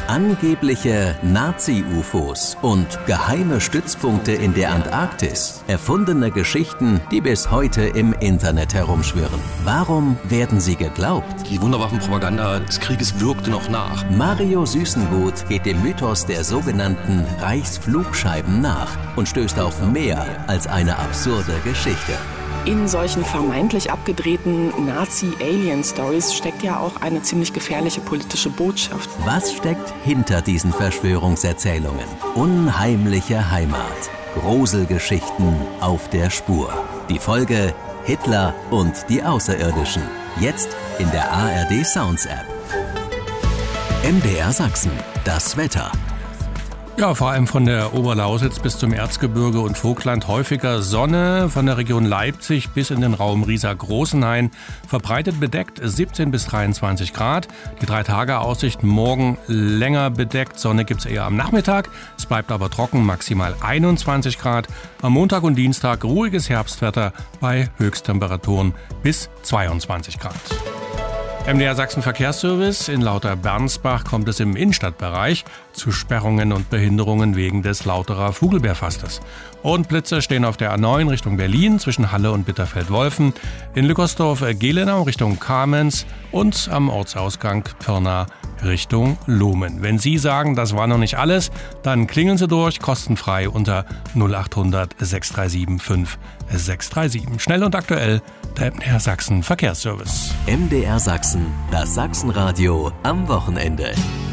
Angebliche Nazi-UFOs und geheime Stützpunkte in der Antarktis. Erfundene Geschichten, die bis heute im Internet herumschwirren. Warum werden sie geglaubt? Die Wunderwaffenpropaganda des Krieges wirkte noch nach. Mario Süßengut geht dem Mythos der sogenannten Reichsflugscheiben nach und stößt auf mehr als eine absurde Geschichte. In solchen vermeintlich abgedrehten Nazi-Alien-Stories steckt ja auch eine ziemlich gefährliche politische Botschaft. Was steckt hinter diesen Verschwörungserzählungen? Unheimliche Heimat. Gruselgeschichten auf der Spur. Die Folge Hitler und die Außerirdischen. Jetzt in der ARD Sounds App. MDR Sachsen. Das Wetter. Ja, vor allem von der Oberlausitz bis zum Erzgebirge und Vogtland häufiger Sonne, von der Region Leipzig bis in den Raum Riesa-Großenhain verbreitet bedeckt 17 bis 23 Grad. Die 3-Tage-Aussicht morgen länger bedeckt, Sonne gibt's eher am Nachmittag, es bleibt aber trocken, maximal 21 Grad. Am Montag und Dienstag ruhiges Herbstwetter bei Höchsttemperaturen bis 22 Grad. MDR Sachsen Verkehrsservice. In Lauter-Bernsbach kommt es im Innenstadtbereich zu Sperrungen und Behinderungen wegen des Lauterer Vogelbeerfastes. Und Blitze stehen auf der A9 Richtung Berlin zwischen Halle und Bitterfeld-Wolfen, in Lückersdorf-Gelenau Richtung Kamenz und am Ortsausgang Pirna Richtung Lumen. Wenn Sie sagen, das war noch nicht alles, dann klingeln Sie durch, kostenfrei unter 0800 637 5637. Schnell und aktuell, der MDR Sachsen Verkehrsservice. MDR Sachsen, das Sachsenradio am Wochenende.